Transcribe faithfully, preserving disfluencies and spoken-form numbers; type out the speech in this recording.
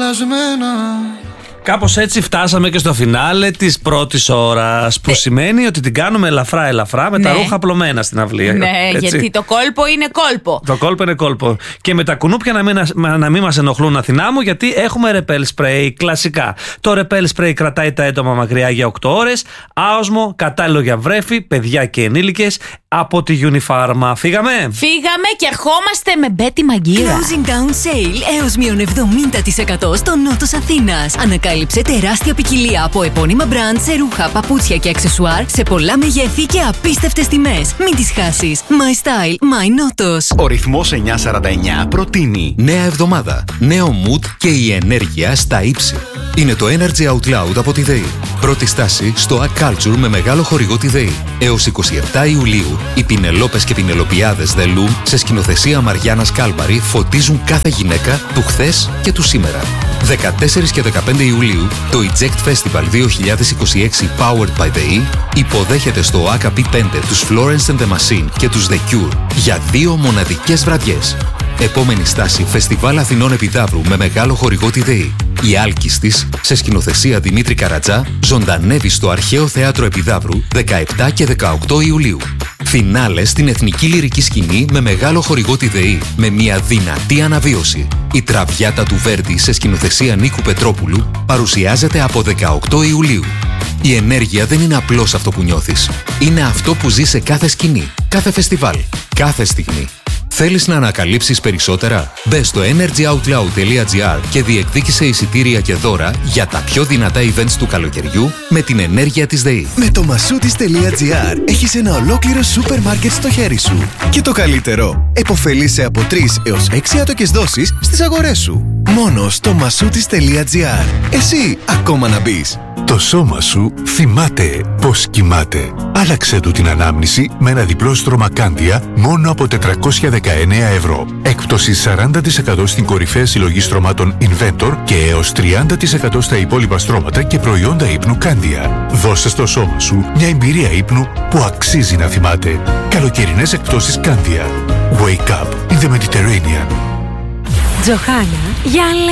κουρασμένα. Κάπως έτσι φτάσαμε και στο φινάλε της πρώτης ώρας. Που ε... σημαίνει ότι την κάνουμε ελαφρά ελαφρά με ναι. τα ρούχα απλωμένα στην αυλή. Ναι, έτσι. γιατί το κόλπο είναι κόλπο. Το κόλπο είναι κόλπο. Και με τα κουνούπια να μην, να μην μας ενοχλούν, Αθηνά μου, γιατί έχουμε ρεπέλ σπρέι κλασικά. Το ρεπέλ σπρέι κρατάει τα έντομα μακριά για οκτώ ώρες. Άοσμο, κατάλληλο για βρέφη, παιδιά και ενήλικες. Από τη Unifarma. Φύγαμε! Φύγαμε και ερχόμαστε με Μπέτη Μαγκύρα. Closing down sale έως μείον εβδομήντα τοις εκατό στο νότος Αθήνας. Ανακάλυψε τεράστια ποικιλία από επώνυμα μπραντ σε ρούχα, παπούτσια και αξεσουάρ σε πολλά μεγέθη και απίστευτες τιμές. Μην τις χάσεις. My style, my νότος. Ο ρυθμός εννιακόσια σαράντα εννιά προτείνει νέα εβδομάδα, νέο mood και η ενέργεια στα ύψη. Είναι το Energy Out Loud από τη ΔΕΗ. Πρώτη στάση στο A Culture με μεγάλο χορηγό τη ΔΕΗ. Έως είκοσι επτά Ιουλίου, οι Πινελόπες και Πινελοπιάδες The Loom σε σκηνοθεσία Μαριάννας Κάλμπαρη φωτίζουν κάθε γυναίκα του χθες και του σήμερα. δεκατέσσερις και δεκαπέντε Ιουλίου, το Eject Festival δύο χιλιάδες είκοσι έξι Powered by ΔΕΗ υποδέχεται στο άκα πι πέντε τους Florence and the Machine και τους The Cure για δύο μοναδικές βραδιές. Επόμενη στάση, Φεστιβάλ Αθηνών Επιδαύρου με μεγάλο χορηγό τη ΔΕΗ. Η Άλκης της, σε σκηνοθεσία Δημήτρη Καρατζά, ζωντανεύει στο Αρχαίο Θέατρο Επιδαύρου δεκαεπτά και δεκαοκτώ Ιουλίου. Φινάλε στην Εθνική Λυρική Σκηνή με μεγάλο χορηγό τη ΔΕΗ, με μια δυνατή αναβίωση. Η Τραβιάτα του Βέρντι σε σκηνοθεσία Νίκου Πετρόπουλου παρουσιάζεται από δεκαοκτώ Ιουλίου. Η ενέργεια δεν είναι απλώς αυτό που νιώθεις. Είναι αυτό που ζεις σε κάθε σκηνή, κάθε φεστιβάλ, κάθε στιγμή. Θέλεις να ανακαλύψεις περισσότερα? Μπες στο energyoutloud τελεία gr και διεκδίκησε εισιτήρια και δώρα για τα πιο δυνατά events του καλοκαιριού με την ενέργεια της ΔΕΗ. Με το masoutis τελεία gr έχεις ένα ολόκληρο σούπερ μάρκετ στο χέρι σου. Και το καλύτερο, επωφελείσαι από τρεις έως έξι άτοκες δόσεις στις αγορές σου. Μόνο στο masoutis τελεία gr. Εσύ ακόμα να μπεις. Το σώμα σου θυμάται πως κοιμάται. Άλλαξε του την ανάμνηση με ένα διπλό στρώμα Κάντια μόνο από τετρακόσια δεκαεννέα ευρώ. Έκπτωση σαράντα τοις εκατό στην κορυφαία συλλογή στρωμάτων Inventor και έως τριάντα τοις εκατό στα υπόλοιπα στρώματα και προϊόντα ύπνου Κάντια. Δώσε στο σώμα σου μια εμπειρία ύπνου που αξίζει να θυμάται. Καλοκαιρινές εκπτώσεις Κάντια. Wake up in the Mediterranean. Τζοχάνα, για